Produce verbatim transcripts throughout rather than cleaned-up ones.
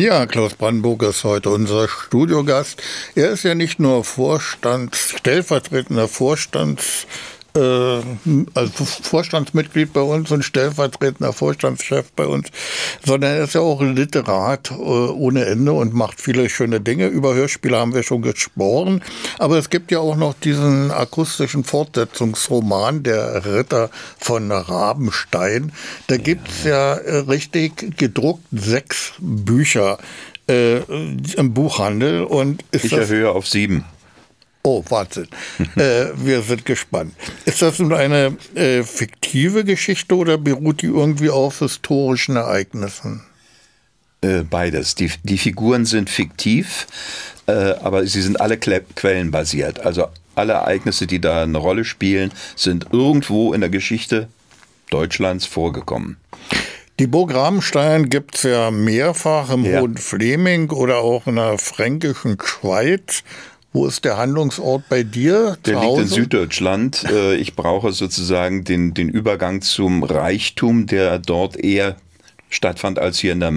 Ja, Klaus Brandenburg ist heute unser Studiogast. Er ist ja nicht nur Vorstands, stellvertretender Vorstands, äh, also Vorstandsmitglied bei uns und stellvertretender Vorstandschef bei uns, sondern er ist ja auch Literat äh, ohne Ende und macht viele schöne Dinge. Über Hörspiele haben wir schon gesprochen, aber es gibt ja auch noch diesen akustischen Fortsetzungsroman, Der Ritter von Rabenstein. Da gibt's ja äh, richtig gedruckt sechs Bücher äh, im Buchhandel. Und ist ich das erhöhe auf sieben. Oh, Wahnsinn. äh, wir sind gespannt. Ist das nun eine äh, fiktive Geschichte oder beruht die irgendwie auf historischen Ereignissen? Äh, beides. Die, die Figuren sind fiktiv, äh, aber sie sind alle Kle- quellenbasiert. Also alle Ereignisse, die da eine Rolle spielen, sind irgendwo in der Geschichte Deutschlands vorgekommen. Die Burg Rabenstein gibt es ja mehrfach im Ja. Hohen Fleming oder auch in der fränkischen Schweiz. Wo ist der Handlungsort bei dir? Der zu liegt Hause? in Süddeutschland. Äh, Ich brauche sozusagen den, den Übergang zum Reichtum, der dort eher stattfand als hier in der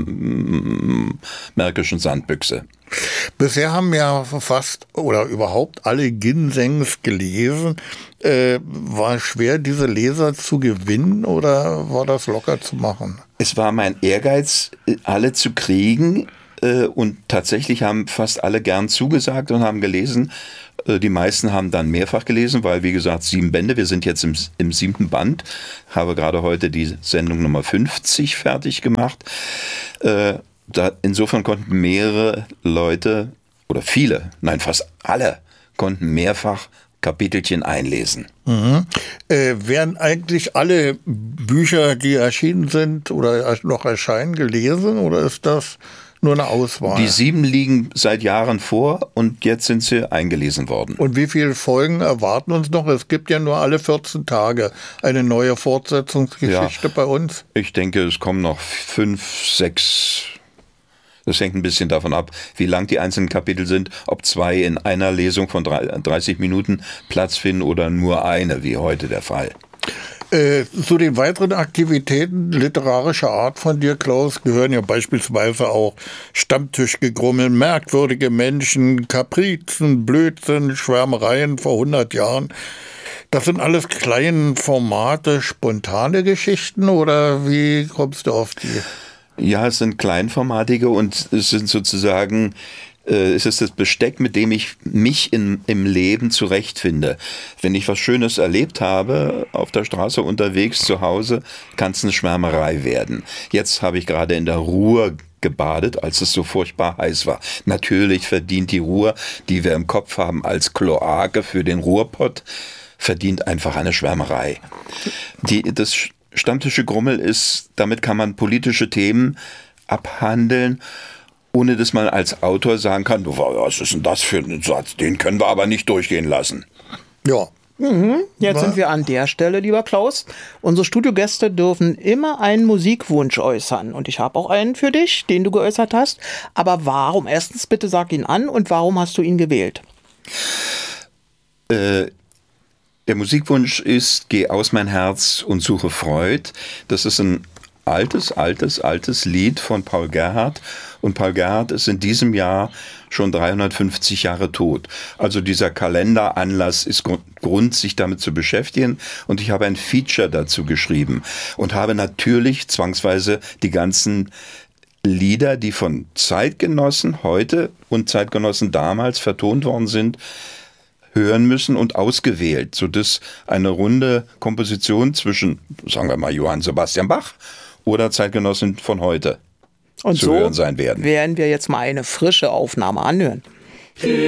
mm, märkischen Sandbüchse. Bisher haben ja fast oder überhaupt alle Ginsengs gelesen. Äh, war schwer, diese Leser zu gewinnen oder war das locker zu machen? Es war mein Ehrgeiz, alle zu kriegen. Und tatsächlich haben fast alle gern zugesagt und haben gelesen. Die meisten haben dann mehrfach gelesen, weil, wie gesagt, sieben Bände. Wir sind jetzt im, im siebten Band. Habe gerade heute die Sendung Nummer fünfzig fertig gemacht. Äh, da, insofern konnten mehrere Leute, oder viele, nein, fast alle, konnten mehrfach Kapitelchen einlesen. Mhm. Äh, werden eigentlich alle Bücher, die erschienen sind oder noch erscheinen, gelesen oder ist das nur eine Auswahl? Die sieben liegen seit Jahren vor und jetzt sind sie eingelesen worden. Und wie viele Folgen erwarten uns noch? Es gibt ja nur alle vierzehn Tage eine neue Fortsetzungsgeschichte Ja. bei uns. Ich denke, es kommen noch fünf, sechs. Das hängt ein bisschen davon ab, wie lang die einzelnen Kapitel sind, ob zwei in einer Lesung von dreißig Minuten Platz finden oder nur eine, wie heute der Fall. Äh, zu den weiteren Aktivitäten literarischer Art von dir, Klaus, gehören ja beispielsweise auch Stammtischgegrummel, merkwürdige Menschen, Kaprizen, Blödsinn, Schwärmereien vor hundert Jahren. Das sind alles kleine Formate, spontane Geschichten oder wie kommst du auf die? Ja, es sind kleinformatige und es sind sozusagen, äh, es ist das Besteck, mit dem ich mich in, im Leben zurechtfinde. Wenn ich was Schönes erlebt habe, auf der Straße unterwegs, zu Hause, kann es eine Schwärmerei werden. Jetzt habe ich gerade in der Ruhr gebadet, als es so furchtbar heiß war. Natürlich verdient die Ruhr, die wir im Kopf haben als Kloake für den Ruhrpott, verdient einfach eine Schwärmerei. Die, das Stammtischegrummel ist, damit kann man politische Themen abhandeln, ohne dass man als Autor sagen kann, was ist denn das für ein Satz, den können wir aber nicht durchgehen lassen. Ja. Mhm. Jetzt sind wir an der Stelle, lieber Klaus. Unsere Studiogäste dürfen immer einen Musikwunsch äußern. Und ich habe auch einen für dich, den du geäußert hast. Aber warum? Erstens, bitte sag ihn an und warum hast du ihn gewählt? Äh, Der Musikwunsch ist, geh aus mein Herz und suche Freud. Das ist ein altes, altes, altes Lied von Paul Gerhardt. Und Paul Gerhardt ist in diesem Jahr schon dreihundertfünfzig Jahre tot. Also dieser Kalenderanlass ist Grund, sich damit zu beschäftigen. Und ich habe ein Feature dazu geschrieben und habe natürlich zwangsweise die ganzen Lieder, die von Zeitgenossen heute und Zeitgenossen damals vertont worden sind, hören müssen und ausgewählt, sodass eine runde Komposition zwischen, sagen wir mal, Johann Sebastian Bach oder Zeitgenossen von heute Und zu so hören sein werden. werden wir jetzt mal eine frische Aufnahme anhören.